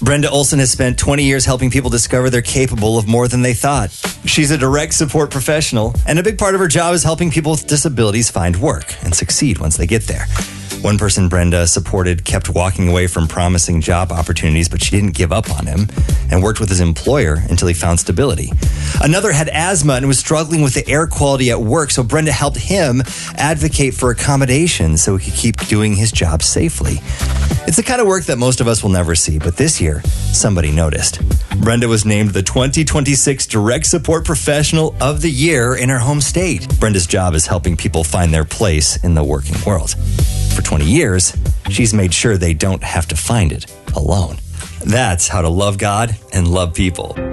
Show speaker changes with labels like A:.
A: Brenda Olson has spent 20 years helping people discover they're capable of more than they thought. She's a direct support professional, and a big part of her job is helping people with disabilities find work and succeed once they get there. One person Brenda supported kept walking away from promising job opportunities, but she didn't give up on him and worked with his employer until he found stability. Another had asthma and was struggling with the air quality at work, so Brenda helped him advocate for accommodations so he could keep doing his job safely. It's the kind of work that most of us will never see, but this year, somebody noticed. Brenda was named the 2026 Direct Support Professional of the Year in her home state. Brenda's job is helping people find their place in the working world. For 20 years, she's made sure they don't have to find it alone. That's how to love God and love people.